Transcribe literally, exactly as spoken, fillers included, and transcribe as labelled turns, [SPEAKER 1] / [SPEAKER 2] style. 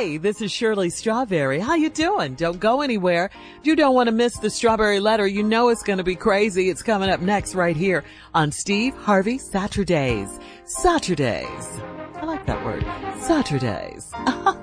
[SPEAKER 1] Hey, this is Shirley Strawberry. How you doing? Don't go anywhere. You don't want to miss the Strawberry Letter. You know it's going to be crazy. It's coming up next right here on Steve Harvey Saturdays. Saturdays. I like that word. Saturdays.